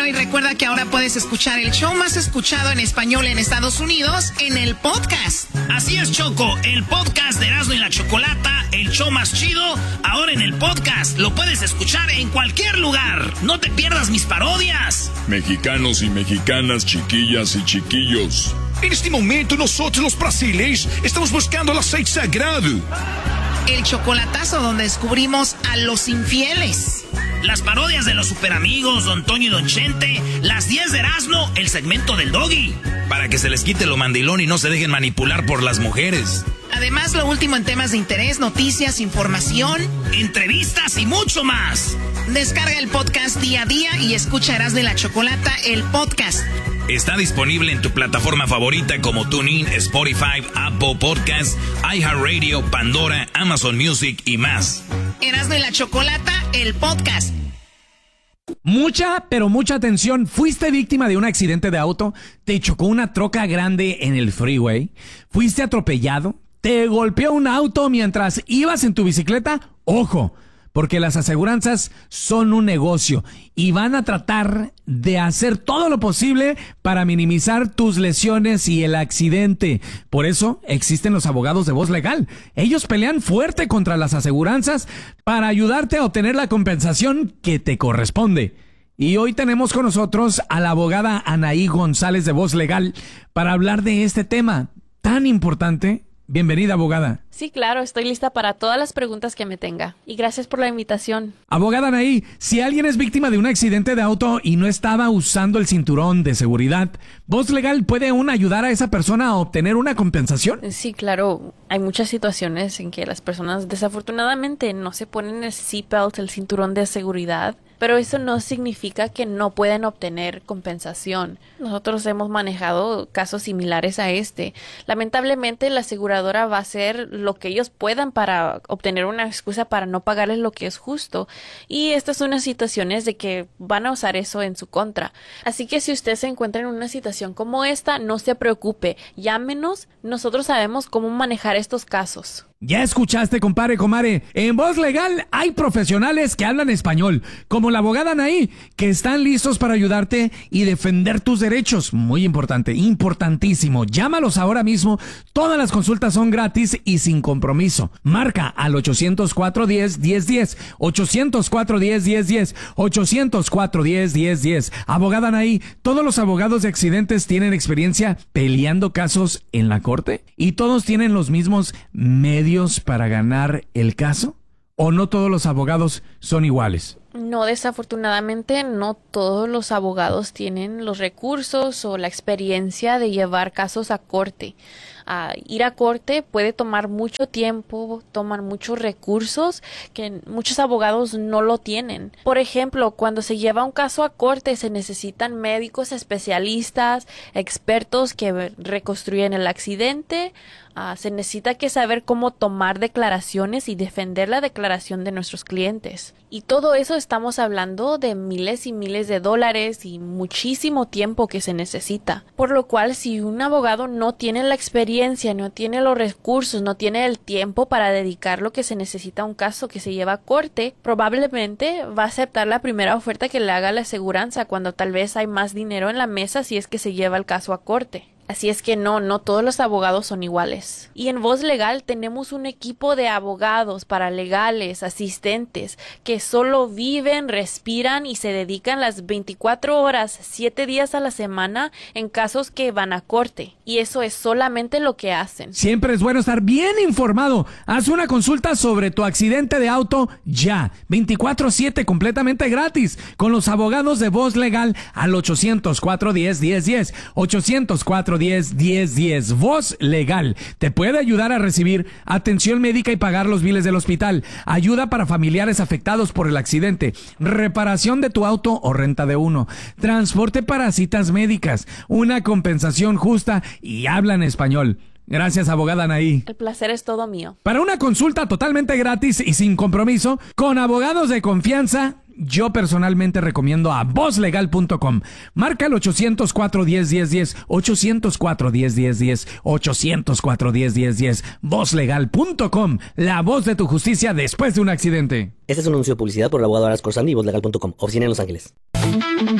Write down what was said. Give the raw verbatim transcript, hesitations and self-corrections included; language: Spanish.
Bueno, y recuerda que ahora puedes escuchar el show más escuchado en español en Estados Unidos en el podcast. Así es, Choco, el podcast de Erasmo y la Chocolata, el show más chido, ahora en el podcast. Lo puedes escuchar en cualquier lugar. No te pierdas mis parodias. Mexicanos y mexicanas, chiquillas y chiquillos. En este momento nosotros los brasileños estamos buscando el aceite sagrado. El chocolatazo donde descubrimos a los infieles. Las parodias de los superamigos, Don Toño y Don Chente. Las diez de Erasmo, el segmento del Doggy. Para que se les quite lo mandilón y no se dejen manipular por las mujeres. Además, lo último en temas de interés, noticias, información, entrevistas y mucho más. Descarga el podcast día a día y escucha Erasmo y la Chocolata, el podcast. Está disponible en tu plataforma favorita como TuneIn, Spotify, Apple Podcasts, iHeartRadio, Pandora, Amazon Music y más. Erasmo y la Chocolata, el podcast. Mucha, pero mucha atención. ¿Fuiste víctima de un accidente de auto? ¿Te chocó una troca grande en el freeway? ¿Fuiste atropellado? ¿Te golpeó un auto mientras ibas en tu bicicleta? ¡Ojo! Porque las aseguranzas son un negocio y van a tratar de hacer todo lo posible para minimizar tus lesiones y el accidente. Por eso existen los abogados de Voz Legal. Ellos pelean fuerte contra las aseguranzas para ayudarte a obtener la compensación que te corresponde. Y hoy tenemos con nosotros a la abogada Anaí González de Voz Legal para hablar de este tema tan importante. Bienvenida, abogada. Sí, claro, estoy lista para todas las preguntas que me tenga. Y gracias por la invitación. Abogada Anaí, si alguien es víctima de un accidente de auto y no estaba usando el cinturón de seguridad, ¿Voz Legal puede aún ayudar a esa persona a obtener una compensación? Sí, claro. Hay muchas situaciones en que las personas desafortunadamente no se ponen el seatbelt, el cinturón de seguridad. Pero eso no significa que no pueden obtener compensación. Nosotros hemos manejado casos similares a este. Lamentablemente, la aseguradora va a hacer lo que ellos puedan para obtener una excusa para no pagarles lo que es justo. Y estas son unas situaciones de que van a usar eso en su contra. Así que si usted se encuentra en una situación como esta, no se preocupe. Llámenos. Nosotros sabemos cómo manejar estos casos. Ya escuchaste, compadre, comare. En Voz Legal hay profesionales que hablan español, como la abogada Anaí, que están listos para ayudarte y defender tus derechos. Muy importante, importantísimo. Llámalos ahora mismo. Todas las consultas son gratis y sin compromiso. Marca al ochocientos cuatro, diez, diez, diez. ochocientos cuatro, diez, diez, diez. ochocientos cuatro, diez, diez, diez. Abogada Anaí, ¿todos los abogados de accidentes tienen experiencia peleando casos en la corte? ¿Y todos tienen los mismos medios para ganar el caso? ¿O no todos los abogados son iguales? No, desafortunadamente no todos los abogados tienen los recursos o la experiencia de llevar casos a corte. Uh, ir a corte puede tomar mucho tiempo, toman muchos recursos que muchos abogados no lo tienen. Por ejemplo, cuando se lleva un caso a corte se necesitan médicos especialistas, expertos que reconstruyen el accidente. Uh, se necesita que saber cómo tomar declaraciones y defender la declaración de nuestros clientes. Y todo eso estamos hablando de miles y miles de dólares y muchísimo tiempo que se necesita. Por lo cual, si un abogado no tiene la experiencia, no tiene los recursos, no tiene el tiempo para dedicar lo que se necesita a un caso que se lleva a corte, probablemente va a aceptar la primera oferta que le haga la aseguranza cuando tal vez hay más dinero en la mesa si es que se lleva el caso a corte. Así es que no, no todos los abogados son iguales. Y en Voz Legal tenemos un equipo de abogados, paralegales, asistentes, que solo viven, respiran y se dedican las veinticuatro horas, siete días a la semana en casos que van a corte. Y eso es solamente lo que hacen. Siempre es bueno estar bien informado. Haz una consulta sobre tu accidente de auto ya. veinticuatro siete completamente gratis. Con los abogados de Voz Legal al ochocientos cuatro, diez, diez, diez. ochocientos cuatro, diez, diez, diez. Voz Legal te puede ayudar a recibir atención médica y pagar los biles del hospital, ayuda para familiares afectados por el accidente, reparación de tu auto o renta de uno, transporte para citas médicas, una compensación justa y habla en español. Gracias, abogada Anaí. El placer es todo mío. Para una consulta totalmente gratis y sin compromiso, con abogados de confianza, yo personalmente recomiendo a voz legal punto com. Marca el ochocientos cuatro, diez, diez, diez. ochocientos cuatro, diez, diez, diez. ochocientos cuatro, diez, diez, diez. voz legal punto com. La voz de tu justicia después de un accidente. Este es un anuncio de publicidad por el abogado Aras Corsandi y voz legal punto com. Oficina en Los Ángeles.